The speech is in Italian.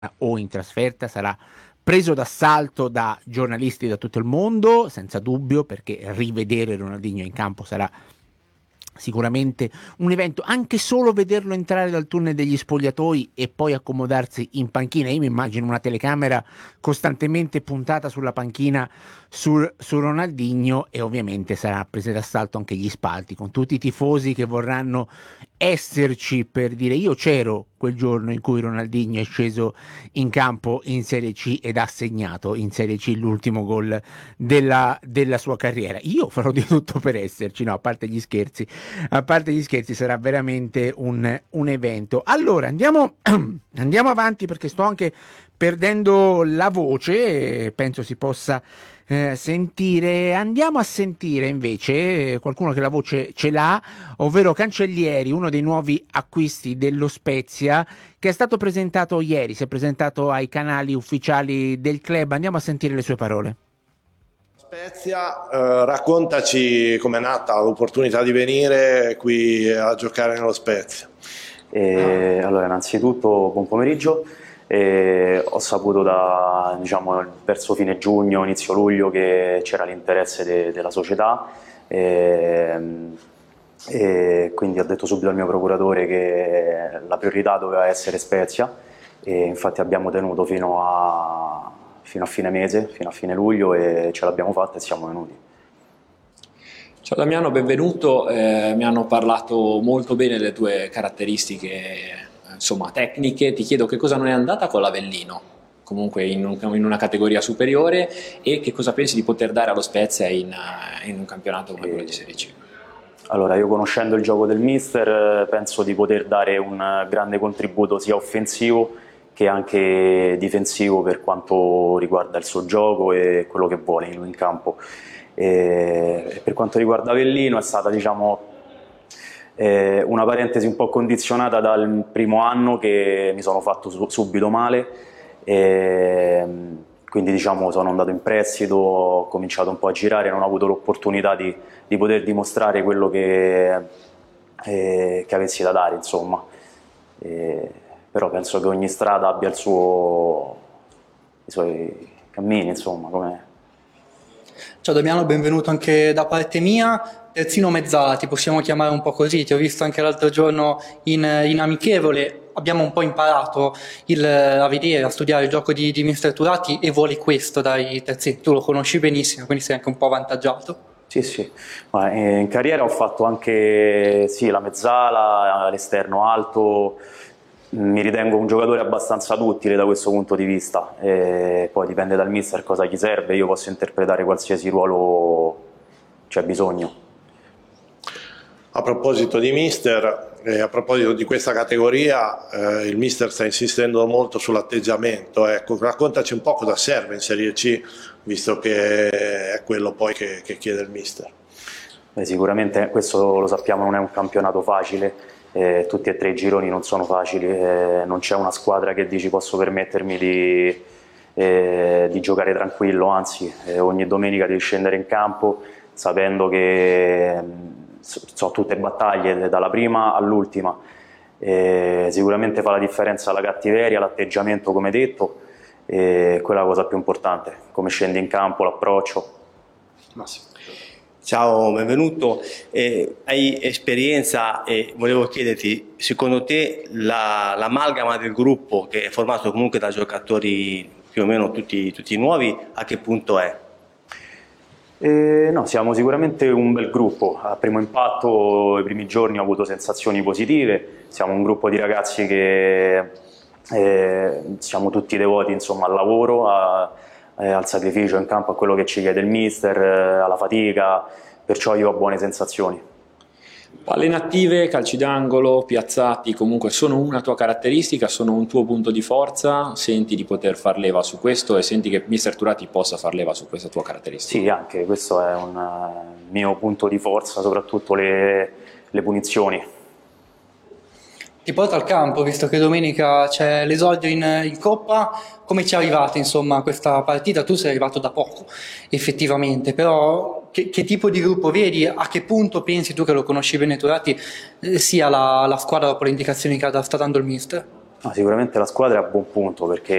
o in trasferta sarà preso d'assalto da giornalisti da tutto il mondo, senza dubbio, perché rivedere Ronaldinho in campo sarà sicuramente un evento, anche solo vederlo entrare dal tunnel degli spogliatoi e poi accomodarsi in panchina. Io mi immagino una telecamera costantemente puntata sulla panchina su Ronaldinho, e ovviamente sarà presa d'assalto anche gli spalti con tutti i tifosi che vorranno esserci per dire: io c'ero quel giorno in cui Ronaldinho è sceso in campo in Serie C ed ha segnato in Serie C l'ultimo gol della sua carriera. Io farò di tutto per esserci, no, a parte gli scherzi, sarà veramente un evento. Allora, andiamo avanti, perché sto anche perdendo la voce, penso si possa sentire. Andiamo a sentire invece qualcuno che la voce ce l'ha, ovvero Cancellieri, uno dei nuovi acquisti dello Spezia, che è stato presentato ieri, si è presentato ai canali ufficiali del club. Andiamo a sentire le sue parole. Spezia, raccontaci com'è nata l'opportunità di venire qui a giocare nello Spezia. Allora, innanzitutto buon pomeriggio. Ho saputo verso fine giugno, inizio luglio, che c'era l'interesse della società, e quindi ho detto subito al mio procuratore che la priorità doveva essere Spezia, e infatti abbiamo tenuto fino a fine mese, fino a fine luglio, e ce l'abbiamo fatta e siamo venuti. Ciao Damiano, benvenuto. Mi hanno parlato molto bene delle tue caratteristiche, insomma, tecniche. Ti chiedo che cosa non è andata con l'Avellino, comunque in una categoria superiore, e che cosa pensi di poter dare allo Spezia in un campionato come quello di Serie C. Allora, io, conoscendo il gioco del mister, penso di poter dare un grande contributo sia offensivo che anche difensivo, per quanto riguarda il suo gioco e quello che vuole in campo. E per quanto riguarda Avellino, è stata, una parentesi un po' condizionata dal primo anno, che mi sono fatto subito male, quindi sono andato in prestito, ho cominciato un po' a girare, non ho avuto l'opportunità di poter dimostrare quello che avessi da dare, insomma. Però penso che ogni strada abbia i suoi cammini, insomma. Ciao Damiano, benvenuto anche da parte mia. Terzino mezzala, ti possiamo chiamare un po' così, ti ho visto anche l'altro giorno in amichevole, abbiamo un po' imparato a vedere, a studiare il gioco di Mister Turati, e vuole questo dai terzini. Tu lo conosci benissimo, quindi sei anche un po' avvantaggiato. Sì, ma in carriera ho fatto anche la mezzala, l'esterno alto. Mi ritengo un giocatore abbastanza duttile da questo punto di vista, poi dipende dal mister cosa gli serve. Io posso interpretare qualsiasi ruolo c'è bisogno. A proposito di mister, a proposito di questa categoria, il mister sta insistendo molto sull'atteggiamento. Ecco, raccontaci un po' cosa serve in Serie C, visto che è quello poi che chiede il mister. Sicuramente questo lo sappiamo, non è un campionato facile. Tutti e tre i gironi non sono facili, non c'è una squadra che dici posso permettermi di giocare tranquillo, anzi ogni domenica devi scendere in campo sapendo che sono tutte battaglie dalla prima all'ultima. Sicuramente fa la differenza la cattiveria, l'atteggiamento, come detto, quella è la cosa più importante, come scendi in campo, l'approccio. Massimo. Ciao, benvenuto. Hai esperienza e volevo chiederti, secondo te l'amalgama del gruppo, che è formato comunque da giocatori più o meno tutti nuovi, a che punto è? No, siamo sicuramente un bel gruppo. A primo impatto, i primi giorni ho avuto sensazioni positive. Siamo un gruppo di ragazzi che siamo tutti devoti, insomma, al lavoro, al sacrificio in campo, a quello che ci chiede il mister, alla fatica, perciò io ho buone sensazioni. Palle inattive, calci d'angolo, piazzati, comunque sono una tua caratteristica, sono un tuo punto di forza. Senti di poter far leva su questo e senti che mister Turati possa far leva su questa tua caratteristica? Sì, anche questo è un mio punto di forza, soprattutto le punizioni. Ti porto al campo, visto che domenica c'è l'esordio in Coppa. Come ci è arrivata, insomma, a questa partita? Tu sei arrivato da poco, effettivamente, però che tipo di gruppo vedi? A che punto pensi tu, che lo conosci bene Turati, sia la squadra dopo le indicazioni che sta dando il mister? No, sicuramente la squadra è a buon punto perché